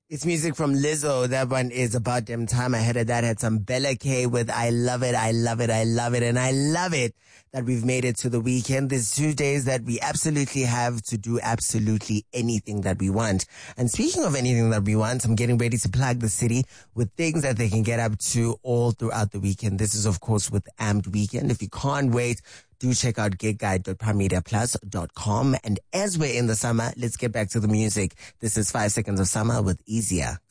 It's music from Lizzo. That one is About Damn Time. Ahead of that had some Bella K with I Love It, I Love It, I Love It. And I love it that we've made it to the weekend. There's 2 days that we absolutely have to do absolutely anything that we want. And speaking of anything that we want, I'm getting ready to plug the city with things that they can get up to all throughout the weekend. This is, of course, with Amped Weekend. If you can't wait, do check out gigguide.primemediaplus.com. And as we're in the summer, let's get back to the music. This is 5 Seconds of Summer with Easier.